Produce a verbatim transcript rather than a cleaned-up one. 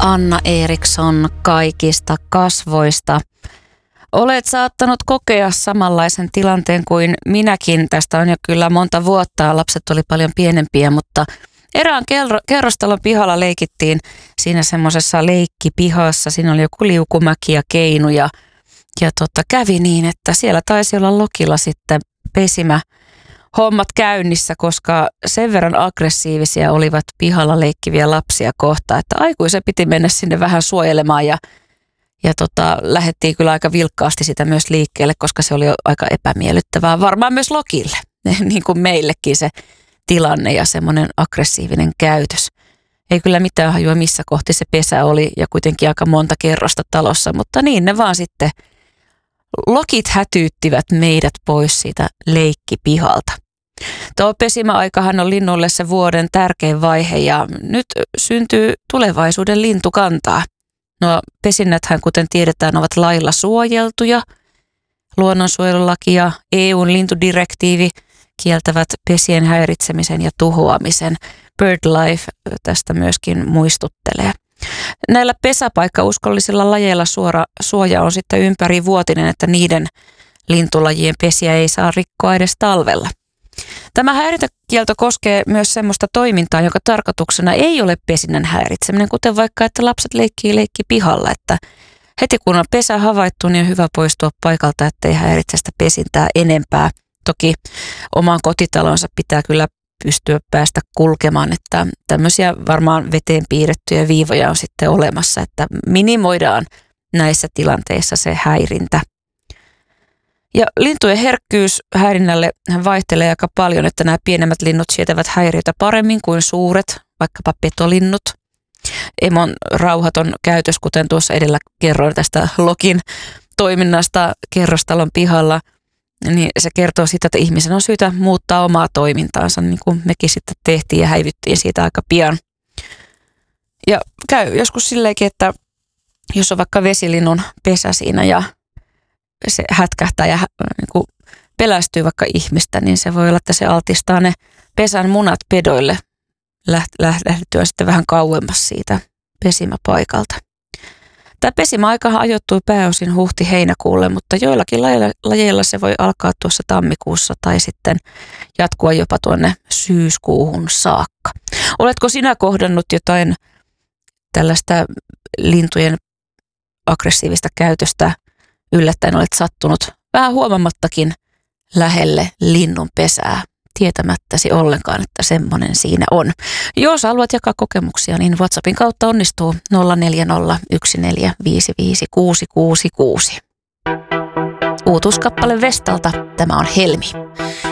Anna Eriksson kaikista kasvoista. Olet saattanut kokea samanlaisen tilanteen kuin minäkin. Tästä on jo kyllä monta vuotta. Lapset oli paljon pienempiä, mutta erään kerrostalon pihalla leikittiin siinä semmoisessa leikkipihassa. Siinä oli joku liukumäki ja keinu ja, ja tota, kävi niin, että siellä taisi olla lokilla sitten pesimä hommat käynnissä, koska sen verran aggressiivisia olivat pihalla leikkiviä lapsia kohtaan, että aikuisen piti mennä sinne vähän suojelemaan ja, ja tota, lähdettiin kyllä aika vilkkaasti sitä myös liikkeelle, koska se oli aika epämiellyttävää. Varmaan myös lokille, niin kuin meillekin se tilanne ja semmoinen aggressiivinen käytös. Ei kyllä mitään hajua, missä kohti se pesä oli ja kuitenkin aika monta kerrosta talossa, mutta niin ne vaan sitten lokit hätyyttivät meidät pois siitä leikkipihalta. Tuo pesimäaikahan on linnulle se vuoden tärkein vaihe ja nyt syntyy tulevaisuuden lintukantaa. Nuo pesinnäthän, kuten tiedetään, ovat lailla suojeltuja. Luonnonsuojelulaki ja E U:n lintudirektiivi kieltävät pesien häiritsemisen ja tuhoamisen. BirdLife tästä myöskin muistuttelee. Näillä pesäpaikkauskollisilla lajeilla suora suoja on sitten ympärivuotinen, että niiden lintulajien pesiä ei saa rikkoa edes talvella. Tämä häirintäkielto koskee myös semmoista toimintaa, jonka tarkoituksena ei ole pesinnän häiritseminen, kuten vaikka, että lapset leikkii leikki pihalla, että heti kun on pesä havaittu, niin on hyvä poistua paikalta, ettei häiritse sitä pesintää enempää. Toki omaan kotitalonsa pitää kyllä pystyä päästä kulkemaan, että tämmöisiä varmaan veteen piirrettyjä viivoja on sitten olemassa, että minimoidaan näissä tilanteissa se häirintä. Ja lintujen herkkyys häirinnälle vaihtelee aika paljon, että nämä pienemmät linnut sietävät häiriötä paremmin kuin suuret, vaikkapa petolinnut. Emon rauhaton käytös, kuten tuossa edellä kerroin tästä lokin toiminnasta kerrostalon pihalla, niin se kertoo siitä, että ihmisen on syytä muuttaa omaa toimintaansa, niin kuin mekin sitten tehtiin ja häivyttiin siitä aika pian. Ja käy joskus silleenkin, että jos on vaikka vesilinnun pesä siinä ja se hätkähtää ja niin kuin pelästyy vaikka ihmistä, niin se voi olla, että se altistaa ne pesän munat pedoille lähdettyä sitten vähän kauemmas siitä pesimäpaikalta. Tämä pesimäaikahan ajoittui pääosin huhti-heinäkuulle, mutta joillakin lajeilla se voi alkaa tuossa tammikuussa tai sitten jatkua jopa tuonne syyskuuhun saakka. Oletko sinä kohdannut jotain tällaista lintujen aggressiivista käytöstä? Yllättäen olet sattunut vähän huomamattakin lähelle linnun pesää, tietämättäsi ollenkaan, että semmoinen siinä on. Jos haluat jakaa kokemuksia, niin WhatsAppin kautta onnistuu nolla neljä nolla yksi neljä viisi viisi kuusi kuusi kuusi. Uutuuskappale Vestalta, tämä on Helmi.